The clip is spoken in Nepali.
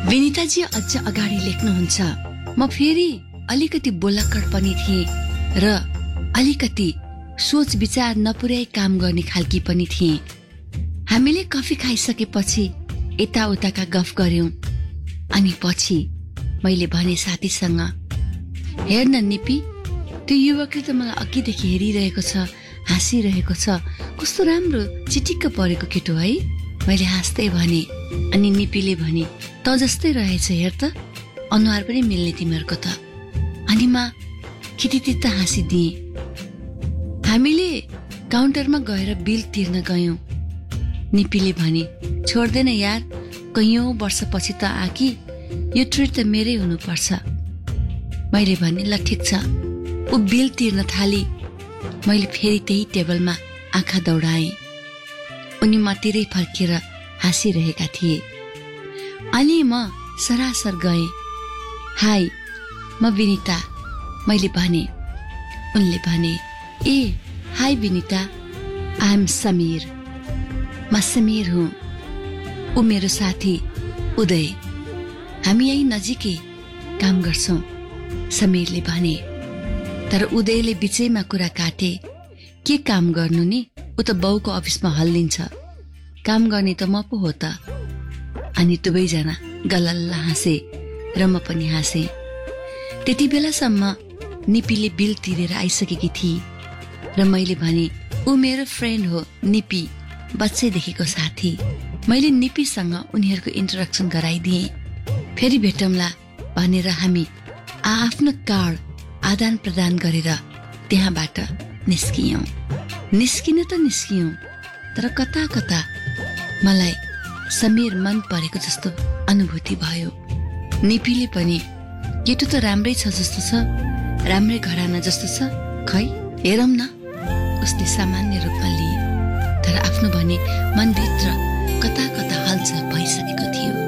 विनिताजी अझ अगाडि लेख्नुहुन्छ, म फेरि अलिकति बोलाक्कड पनि थिएँ र अलिकति सोच विचार नपुर्याई काम गर्ने खालकी पनि थिएँ। हामीले कफी खाइसकेपछि यताउताका गफ गर्यौं। अनि पछि मैले भने साथीसँग, हेर्न निपी, त्यो युवकले त मलाई अघिदेखि हेरिरहेको छ, हाँसिरहेको छ, कस्तो राम्रो चिटिक्क परेको केटो है। मैले हाँस्दै भने। अनि निपीले भने, त जस्तै रहेछ, हेर त, अनुहार पनि मिल्ने तिमीहरूको त। अनि म खिटितित हाँसिदिएँ। हामीले काउन्टरमा गएर बिल तिर्न गयौं। निपीले भने, छोड्दैन यार, कैयौं वर्षपछि त आकी, यो ट्रिट त मेरै हुनुपर्छ। मैले भने, ल ठिक छ। ऊ बिल तिर्न थाली। मैले फेरि त्यही टेबलमा आँखा दौडाएँ। उनी मतिरै फर्केर हाँसिरहेका थिए। अनि म सरासर गएँ। हाई, म विनिता, मैले भने। उनले भने, ए high Vinita, I am Samir. म समीर हुँ। ऊ मेरो साथी उदय। हामी यही नजिकै काम गर्छौं, समीरले भने। तर उदयले बिचैमा कुरा काटे, के काम गर्नु नि, ऊ त बाउको अफिसमा हल्लिन्छ, काम गर्ने त म पो हो त। अनि दुवैजना गलल्ल हाँसे र म पनि हाँसे। त्यति बेलासम्म निपीले बिल तिरेर आइसकेकी थिए र मैले भने, ऊ मेरो फ्रेन्ड हो निपी, बच्चैदेखिको साथी। मैले निपीसँग उनीहरूको इन्ट्रोडक्सन गराइदिएँ। फेरि भेटौँला भनेर हामी आफ्नो कार्ड आदान प्रदान गरेर त्यहाँबाट निस्कियौं। निस्किन त निस्कियौं, तर कता कता मलाई समीर मन परेको जस्तो अनुभूति भयो। निपीले पनि, केटो त राम्रै छ जस्तो छ, राम्रै घराना जस्तो छ, खै हेरौं न, उसले सामान्य रूपमा लिए। तर आफ्नो भने मनभित्र कता कता हलचल भइसकेको थियो।